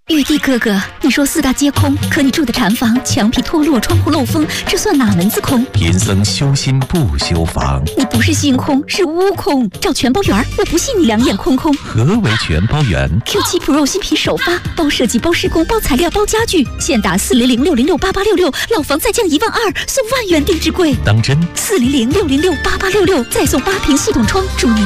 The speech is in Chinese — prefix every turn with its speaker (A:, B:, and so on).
A: 玉帝哥哥，你说四大皆空，可你住的禅房墙皮脱落，窗户漏风，这算哪门子空？
B: 贫僧修心不修房。
A: 你不是心空，是悟空。找全包圆，我不信你两眼空空。
B: 何为全包圆
A: ？Q7 Pro 新品首发，包设计、包施工、包材料、包家具，现打400-606-8866，老房再降12000，送万元定制柜。
B: 当真？
A: 400-606-8866，再送8瓶系统窗，祝你